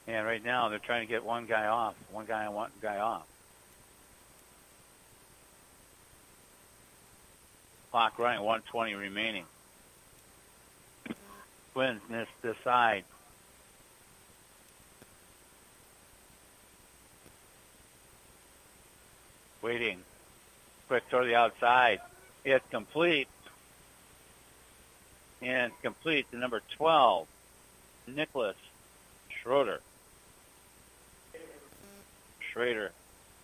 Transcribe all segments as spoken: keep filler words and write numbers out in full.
And right now they're trying to get one guy off, one guy and one guy off. Clock running, one twenty remaining. Twins miss this side. Waiting. Quick toward the outside. It's complete. And complete to number twelve, Nicholas Schroeder. Schrader.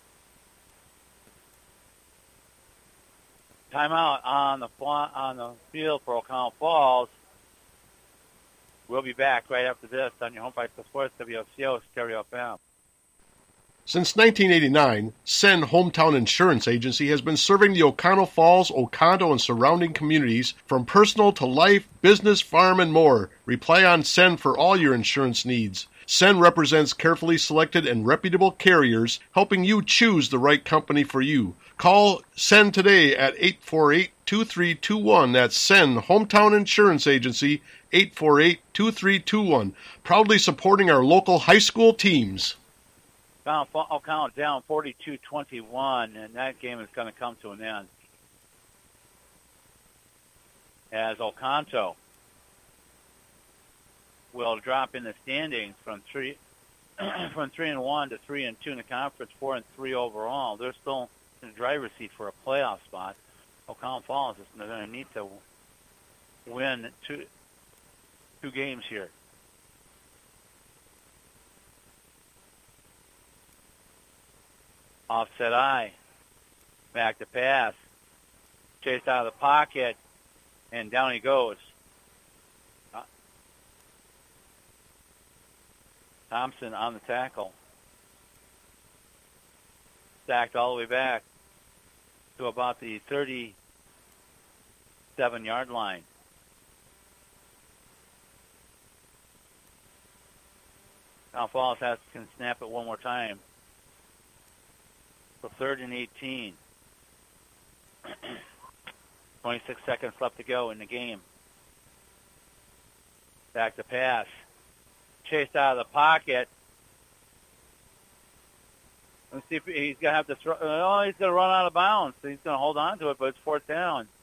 Timeout on the on the field for O'Connell Falls. We'll be back right after this on your home fight for sports, W O C O Stereo F M. Since nineteen eighty-nine, Sen Hometown Insurance Agency has been serving the O'Connell Falls, Oconto, and surrounding communities from personal to life, business, farm, and more. Rely on Sen for all your insurance needs. Sen represents carefully selected and reputable carriers, helping you choose the right company for you. Call Sen today at eight four eight, two three two one. That's Sen Hometown Insurance Agency, eight four eight, two three two one. Proudly supporting our local high school teams. O'Connell down forty-two twenty-one, and that game is going to come to an end. As Oconto will drop in the standings from three from three and one to three and two in the conference, four and three overall. They're still in the driver's seat for a playoff spot. O'Connell Falls is going to need to win two two games here. Offset eye. Back to pass. Chased out of the pocket. And down he goes. Uh, Thompson on the tackle. Stacked all the way back to about the thirty-seven-yard line. Now Falls has to snap it one more time. For third and eighteen. twenty-six seconds left to go in the game. Back to pass. Chased out of the pocket. Let's see if he's going to have to throw. Oh, he's going to run out of bounds. So he's going to hold on to it, but it's fourth down.